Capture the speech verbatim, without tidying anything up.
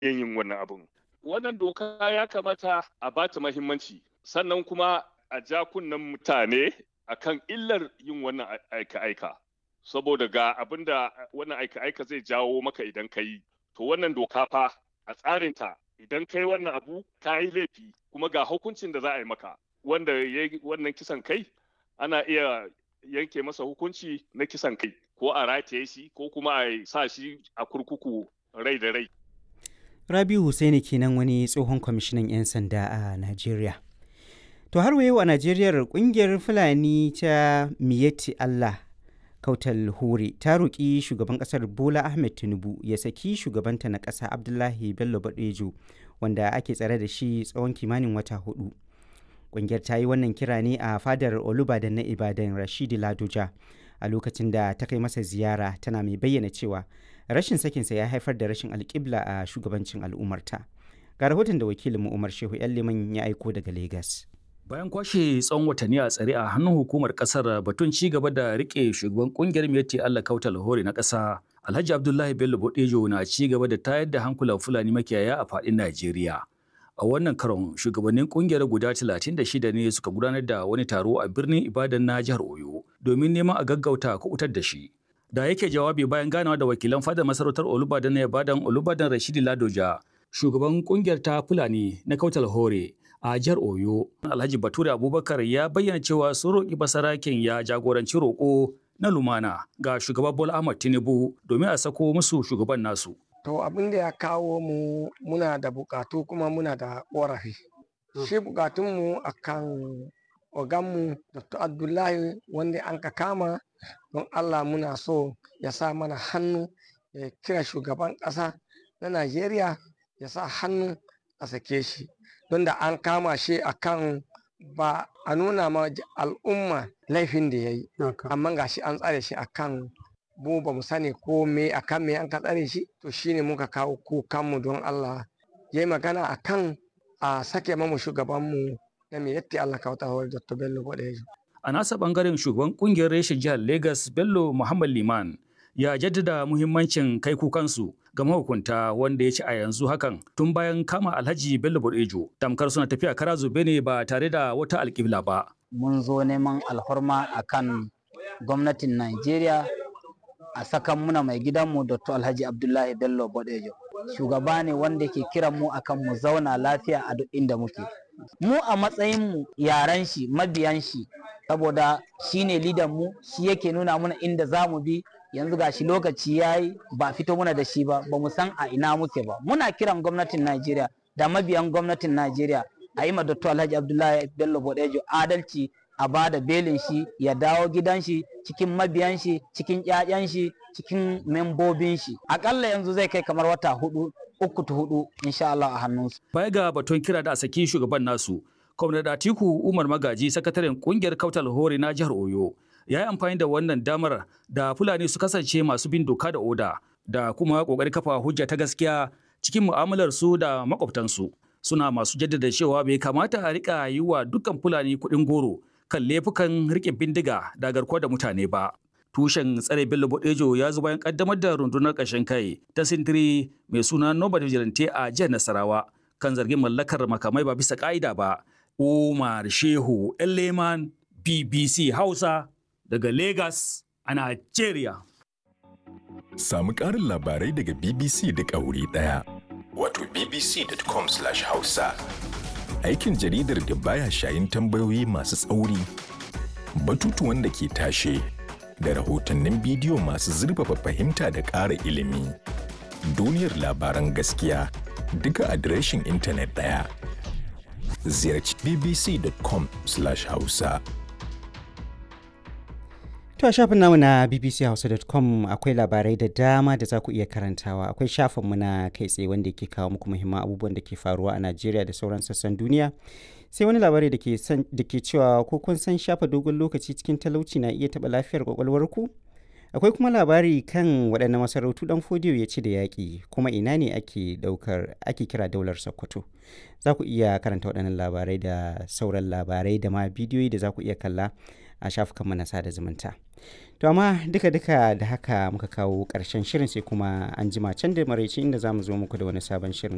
yin wannan abun. Wannan doka ya kamata a ba ta muhimmanci, sannan kuma a ja kunnen mutane akan illar yin wannan aika-aika. Saboda ga abin da wannan aika-aika zai jawo maka idan ka yi. To wannan doka fa a tsarinta idan ka yi wannan abu ka yi laifi kuma ga hukuncin da za a yi maka. Wanda ya yi wannan kisan kai ana iya yanke masa hukunci na kisan kai ko a rataye shi ko kuma a sa shi a kurkuku rai da rai. Rabiu Hussaini kenan wani tsohon kwamishinan 'yan sanda a Najeriya. To har wa yau a Najeriya kungiyar Fulani ta Miyetti Allah Kautal Hore ta roƙi shugaban ƙasar Bola Ahmed Tinubu ya saki shugabanta na ƙasa Abdullahi Bello Badejo wanda ake tsare da shi tsawon kimanin wata hudu. Ƙungiyar ta yi wannan kira ne a fadar Olubadan na Ibadan Rashidi Ladoja a lokacin da ta kai masa ziyara, tana mai bayyana cewa rashin sakinsa ya haifar da rashin alƙibla a shugabancin al'ummarta. Ga rahoton da wakilinmu Umar Shehu Liman ya aiko daga Legas. Bayan kwashe tsawon watanni a tsare a hannun hukumar kasar batun ci gaba da rike shugaban kungiyar Miyetti Allah Kautal Hore na ƙasa, Alhaji Abdullahi Bello Badejo na ci gaba da tayar da hankulan Fulani makiyaya a faɗin Najeriya. A wannan karon shugabannin kungiyar guda talatin da shida ne suka gudanar da wani taro a birnin Ibadan na jihar Oyo domin neman a gaggauta kubutar da shi. Da yake jawabi bayan ganawa da wakilan fadar masarautar Olubadan na Ibadan Olubadan Rashidi Ladoja, shugaban kungiyar ta Fulani na Kautal Hore a jihar Oyo, Alhaji Bature Abubakar ya bayyana cewa sun roƙi basaraken ya jagoranci roƙo na lumana ga shugaba Bola Ahmed Tinubu domin a sako musu shugaban nasu. To abin da ya kawo mu muna da bukatu kuma muna da ƙorafi. Shi bukatunmu akan oganmu Doctor Abdullahi wanda an ka kama don Allah muna so ya sa mana hannu ya kira shugaban ƙasa na Najeriya ya sa hannu a sake shi. Don da an kama shi akan ba a nuna ma al'umma laifin da ya yi. Amma ga shi an tsare shi akan mu ba mu sani ko me akan me an ka tsare shi, to shine muka kawo kukanmu don Allah ya yi magana akan a sake mamu shugabanmu na Miyetti Allah Kautal Hore Doctor Bello Badejo. A nasa bangaren shugaban kungiyar reshen jihar Lagos Bello Muhammad Liman ya jaddada muhimmancin kai kukansu ga mahukunta wanda ya ci a yanzu hakan tun bayan kama Alhaji Bello Badejo tamkar suna tafiya kara zube ne ba tare da wata alƙibla ba. Mun zo neman alhorma akan gwamnatin Najeriya a sakan muna mai gidanmu Doctor Alhaji Abdullahi Bello Badejo. Shugaba ne wanda ke kiran mu akan mu zauna lafiya a duk inda muke. Mu a matsayin mu yaran shi, mabiyan shi, saboda shine lidan mu, shi yake nuna mana inda zamu bi. Yanzu gashi lokaci yayi ba fito muna da shi ba, ba mu san a ina muke ba. Muna kiran gwamnatin Najeriya da mabiyan gwamnatin Najeriya a yi ma Doctor Alhaji Abdullahi Bello Badejo adalci, a ba da belin shi ya dawo gidan shi cikin mabiyan shi, cikin ƴaƴan shi, cikin membobin shi. Akalla yanzu zai kai kamar wata hudu, uku ta hudu insha Allah a hannunsu. Baya ga batun kira da a saki shugaban nasu, Kwamnati Atiku Umar Magaji, sakataren kungiyar Kautal Hore na jihar Oyo, ya yi amfani da wannan damar da Fulani su kasance masu bin doka da oda da kuma ƙoƙarin kafa hujja ta gaskiya cikin mu'amalar su da makwabtansu. Suna masu jaddada cewa bai kamata a rika yi wa dukkan Fulani kuɗin goro kan laifukan riƙe bindiga da garkuwa da mutane ba. Tushen tsare Bello Badejo ya zo bayan kaddamar da rundunar ƙarshen kai ta sintiri mai suna Nobel Vigilante a jihar Nasarawa kan zargin mallakar makamai ba bisa ƙa'ida ba. Umar Shehu Leman, B B C Hausa daga Lagos a Najeriya. Samu ƙarin labarai daga B B C duk a wuri ɗaya. Wato b b c dot com slash hausa. Aikin jaridar da baya shayin tambayoyi masu tsauri, batutuwan da ke tashe, da rahotannin bidiyo masu zurfafa fahimta da ƙara ilimi. Duniyar labaran gaskiya duka adireshin intanet ɗaya. Ziyarci b b c dot com slash hausa. To a shafin namu na b b c hausa dot com akwai labarai da dama da za ku iya karantawa. Akwai shafinmu na kai tsaye wanda ke kawo muku muhimman abubuwan da ke faruwa a Najeriya da sauran sassan duniya. Sai wani labari da ke da ke cewa ko kun san shafa dogon lokaci cikin talauci na iya taɓa lafiyar kwakwalwarku? Akwai kuma labari kan waɗanne masarautu ɗan Fodiyo ya ci da yaƙi, kuma ina ne ake ɗaukar ake kira daular Sokoto. Za ku iya karanta waɗannan labarai da sauran labarai da ma bidiyoyi da za ku iya kalla a shafukanmu na sada zumunta. To amma duka-duka da haka muka kawo ƙarshen shirin, sai kuma an jima can da maraice inda za mu zo muku da wani sabon shirin.